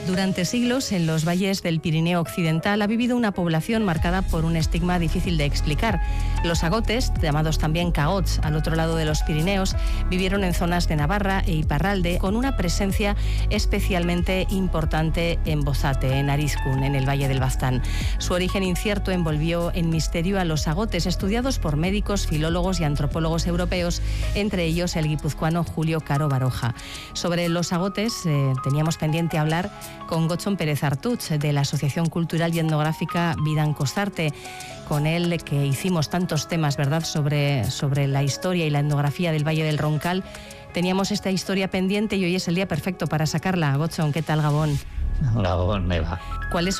Durante siglos, en los valles del Pirineo Occidental ha vivido una población marcada por un estigma difícil de explicar. Los agotes, llamados también cagots, al otro lado de los Pirineos, vivieron en zonas de Navarra e Iparralde, con una presencia especialmente importante en Bozate, en Arizkun, en el Valle del Baztán. Su origen incierto envolvió en misterio a los agotes, estudiados por médicos, filólogos y antropólogos europeos, entre ellos el guipuzcoano Julio Caro Baroja. Sobre los agotes teníamos pendiente hablar con Gotzon Pérez Artuch, de la Asociación Cultural y Etnográfica Bidan Costarte. Con él que hicimos tantos temas, ¿verdad?, sobre la historia y la etnografía del Valle del Roncal. Teníamos esta historia pendiente y hoy es el día perfecto para sacarla. Gotzon, ¿qué tal, Gabón? Gabón, Eva. ¿Cuáles